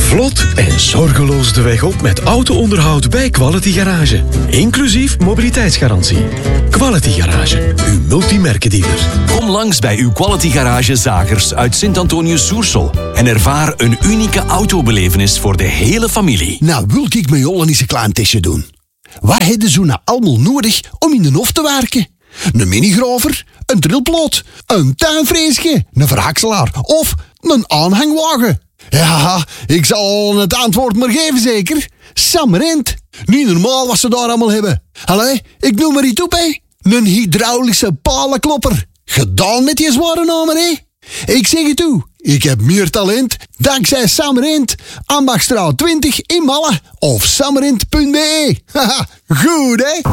Vlot en zorgeloos de weg op met auto-onderhoud bij Quality Garage. Inclusief mobiliteitsgarantie. Quality Garage, uw multimerkendealer. Kom langs bij uw Quality Garage Zagers uit Sint-Antonius-Soersel en ervaar een unieke autobelevenis voor de hele familie. Nou, wil ik met Jolle eens een klein testje doen. Wat hebben ze nou allemaal nodig om in de hof te werken? Een minigrover, een trilploot, een tuinfreesje, een verhakselaar of een aanhangwagen. Ja, ik zal het antwoord maar geven zeker. Sam Rent. Niet normaal wat ze daar allemaal hebben. Allee, ik noem maar iets op, hè. Een hydraulische palenklopper. Gedaan met die zware namen, hè. Ik zeg het toe. Ik heb meer talent dankzij Sam Rent. Ambachtstraat 20 in Malle of samrent.be. Haha, goed, hè.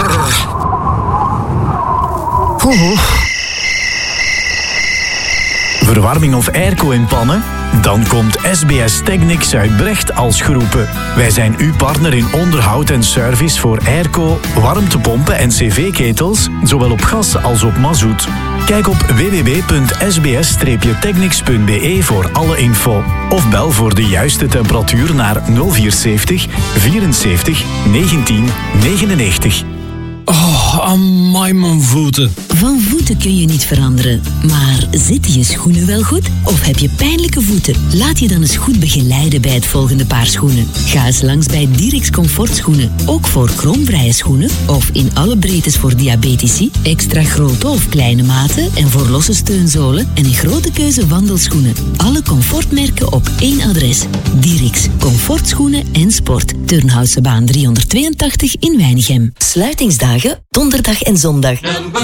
Verwarming of airco in pannen? Dan komt SBS Technics uit Brecht als geroepen. Wij zijn uw partner in onderhoud en service voor airco, warmtepompen en cv-ketels, zowel op gas als op mazout. Kijk op www.sbs-technics.be voor alle info. Of bel voor de juiste temperatuur naar 0470 74 19 99. Oh, amai mijn voeten. Van voeten kun je niet veranderen. Maar zitten je schoenen wel goed? Of heb je pijnlijke voeten? Laat je dan eens goed begeleiden bij het volgende paar schoenen. Ga eens langs bij Dirix Comfortschoenen. Ook voor kromvrije schoenen. Of in alle breedtes voor diabetici. Extra grote of kleine maten. En voor losse steunzolen. En een grote keuze wandelschoenen. Alle comfortmerken op één adres. Dirix Comfortschoenen en Sport. Turnhousebaan 382 in Weinigem. Sluitingsdagen donderdag en zondag.